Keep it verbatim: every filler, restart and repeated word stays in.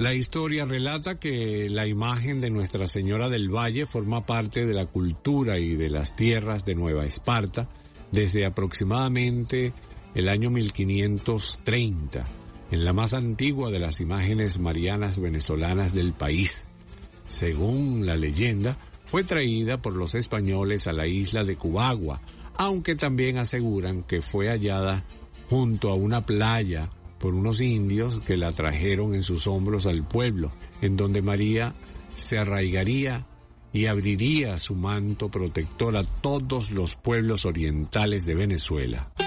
La historia relata que la imagen de Nuestra Señora del Valle forma parte de la cultura y de las tierras de Nueva Esparta desde aproximadamente el año mil quinientos treinta, en la más antigua de las imágenes marianas venezolanas del país. Según la leyenda, fue traída por los españoles a la isla de Cubagua, aunque también aseguran que fue hallada junto a una playa por unos indios que la trajeron en sus hombros al pueblo, en donde María se arraigaría y abriría su manto protector a todos los pueblos orientales de Venezuela.